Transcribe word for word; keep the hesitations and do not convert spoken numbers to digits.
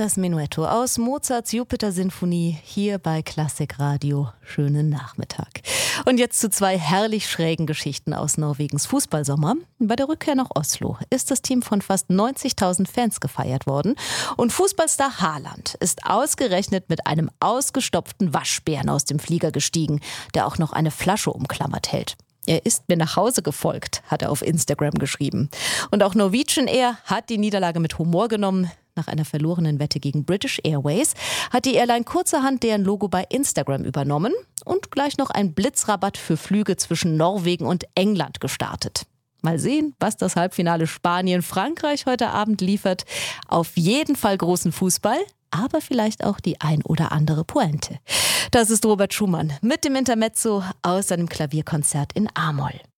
das Menuetto aus Mozarts Jupiter-Sinfonie hier bei Klassikradio. Schönen Nachmittag. Und jetzt zu zwei herrlich schrägen Geschichten aus Norwegens Fußballsommer. Bei der Rückkehr nach Oslo ist das Team von fast neunzigtausend Fans gefeiert worden. Und Fußballstar Haaland ist ausgerechnet mit einem ausgestopften Waschbären aus dem Flieger gestiegen, der auch noch eine Flasche umklammert hält. Er ist mir nach Hause gefolgt, hat er auf Instagram geschrieben. Und auch Norwegian Air hat die Niederlage mit Humor genommen. Nach einer verlorenen Wette gegen British Airways hat die Airline kurzerhand deren Logo bei Instagram übernommen und gleich noch einen Blitzrabatt für Flüge zwischen Norwegen und England gestartet. Mal sehen, was das Halbfinale Spanien-Frankreich heute Abend liefert. Auf jeden Fall großen Fußball, aber vielleicht auch die ein oder andere Pointe. Das ist Robert Schumann mit dem Intermezzo aus seinem Klavierkonzert in A-Moll.